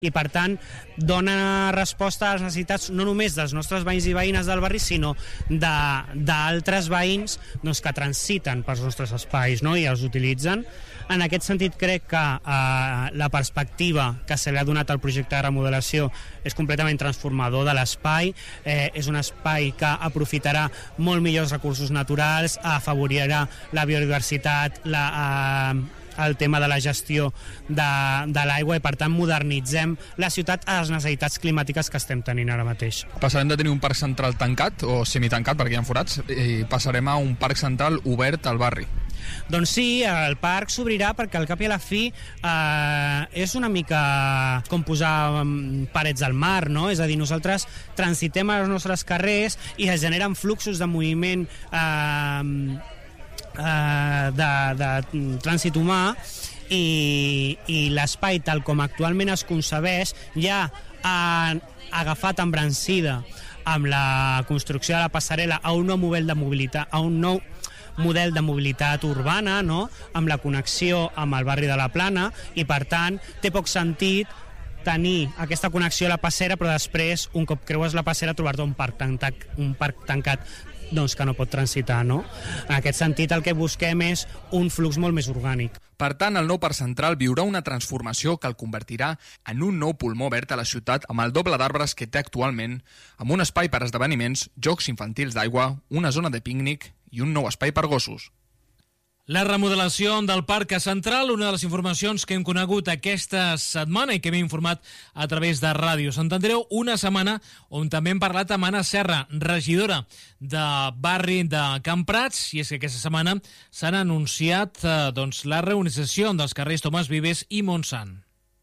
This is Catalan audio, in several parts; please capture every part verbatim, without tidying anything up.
i per tant dona resposta a les necessitats no només dels nostres veïns i veïnes del barri, sinó d'altres veïns doncs, que transiten pels nostres espais, no? I els utilitzen. En aquest sentit crec que eh, la perspectiva que se li ha donat al projecte de remodelació és completament transformador de l'espai, eh, és un espai que aprofitarà molt millors recursos naturals, afavorirà la biodiversitat, la... Eh, el tema de la gestió de, de l'aigua i per tant modernitzem la ciutat a les necessitats climàtiques que estem tenint ara mateix. Passarem de tenir un parc central tancat o semitancat perquè hi ha forats i passarem a un parc central obert al barri. Doncs sí, el parc s'obrirà perquè al cap i a la fi eh, és una mica com posar parets al mar, no? És a dir, nosaltres transitem als nostres carrers i es generen fluxos de moviment eh, De, de trànsit humà i, i l'espai tal com actualment es concebeix ja ha agafat embrancida amb la construcció de la passarel·la a un nou model de mobilitat, a un nou model de mobilitat urbana, no? Amb la connexió amb el barri de la Plana i per tant té poc sentit tenir aquesta connexió a la passera però després un cop creues la passera trobar-te un parc tancat, un parc tancat doncs que no pot transitar, no? En aquest sentit, el que busquem és un flux molt més orgànic. Per tant, el nou parc central viurà una transformació que el convertirà en un nou pulmó verd a la ciutat amb el doble d'arbres que té actualment, amb un espai per esdeveniments, jocs infantils d'aigua, una zona de pícnic i un nou espai per gossos. La remodelació del Parc Central, una de les informacions que hem conegut aquesta setmana i que hem informat a través de Ràdio Sant Andreu, una setmana on també hem parlat amb Anna Serra, regidora de barri de Can Prats, i és que aquesta setmana s'han anunciat eh, doncs, la reorganització dels carrers Tomàs Vives i Montsant.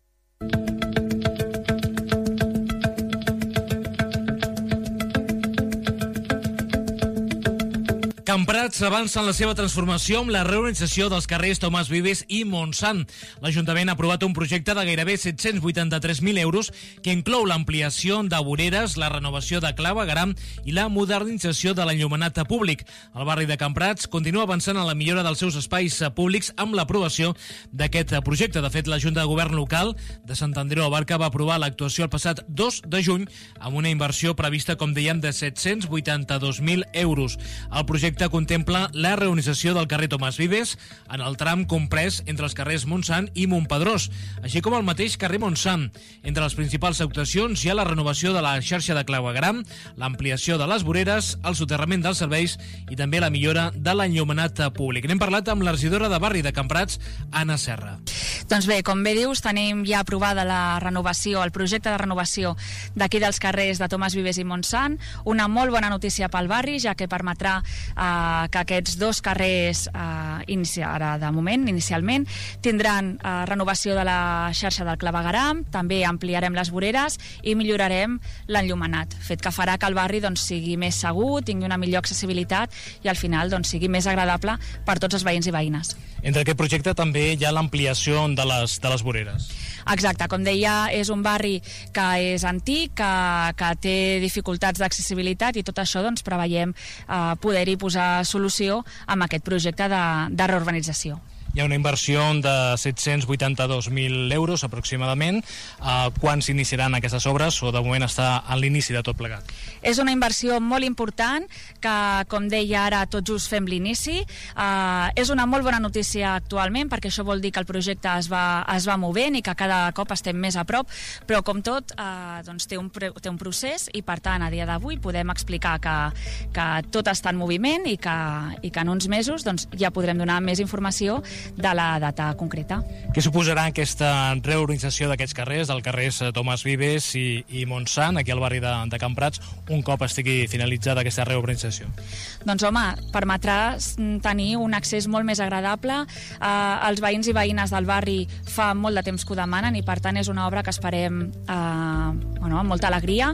Can Prats avança en la seva transformació amb la reorganització dels carrers Tomàs Vives i Montsant. L'Ajuntament ha aprovat un projecte de gairebé set-cents vuitanta-tres mil euros que inclou l'ampliació de voreres, la renovació de clavegueram i la modernització de l'enllumenat públic. El barri de Can Prats continua avançant en la millora dels seus espais públics amb l'aprovació d'aquest projecte. De fet, la Junta de Govern local de Sant Andreu Abarca va aprovar l'actuació el passat dos de juny amb una inversió prevista, com dèiem, de set-cents vuitanta-dos mil euros. El projecte contempla la reorganització del carrer Tomàs Vives en el tram comprès entre els carrers Montsant i Montpedrós, així com el mateix carrer Montsant. Entre les principals actuacions hi ha la renovació de la xarxa de clavegueram, l'ampliació de les voreres, el soterrament dels serveis i també la millora de l'enllumenat públic. N'hem parlat amb la regidora de barri de Can Prats, Anna Serra. Doncs bé, com bé dius, tenim ja aprovada la renovació, el projecte de renovació d'aquí dels carrers de Tomàs Vives i Montsant, una molt bona notícia pel barri, ja que permetrà eh, que aquests dos carrers eh, inici, ara de moment, inicialment, tindran eh, renovació de la xarxa del clavegueram, també ampliarem les voreres i millorarem l'enllumenat, fet que farà que el barri doncs, sigui més segur, tingui una millor accessibilitat i al final doncs, sigui més agradable per tots els veïns i veïnes. Entre aquest projecte també hi ha l'ampliació de les, de les voreres. Exacte, com deia, és un barri que és antic, que, que té dificultats d'accessibilitat i tot això doncs, preveiem eh, poder-hi posar solució amb aquest projecte de, de reurbanització. Hi ha una inversió de set-cents vuitanta-dos mil euros aproximadament. Uh, quan s'iniciaran aquestes obres o de moment està a l'inici de tot plegat? És una inversió molt important que, com deia ara, tot just fem l'inici. Uh, és una molt bona notícia actualment perquè això vol dir que el projecte es va, es va movent i que cada cop estem més a prop, però com tot uh, doncs té, un, té un procés i per tant a dia d'avui podem explicar que, que tot està en moviment i que, i que en uns mesos doncs, ja podrem donar més informació de la data concreta. Què suposarà aquesta reorganització d'aquests carrers, del carrers Tomàs Vives i, i Montsant, aquí al barri de, de Can Prats, un cop estigui finalitzada aquesta reorganització? Doncs home, permetrà tenir un accés molt més agradable. Eh, els veïns i veïnes del barri fa molt de temps que ho demanen i per tant és una obra que esperem eh, bueno, amb molta alegria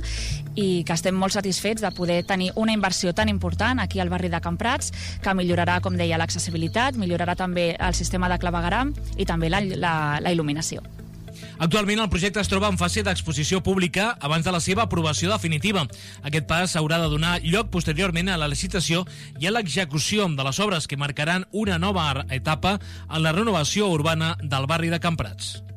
i que estem molt satisfets de poder tenir una inversió tan important aquí al barri de Can Prats, que millorarà, com deia, l'accessibilitat, millorarà també el sistema de clavegueram i també la, la, la il·luminació. Actualment el projecte es troba en fase d'exposició pública abans de la seva aprovació definitiva. Aquest pas haurà de donar lloc posteriorment a la licitació i a l'execució de les obres que marcaran una nova etapa en la renovació urbana del barri de Can Prats.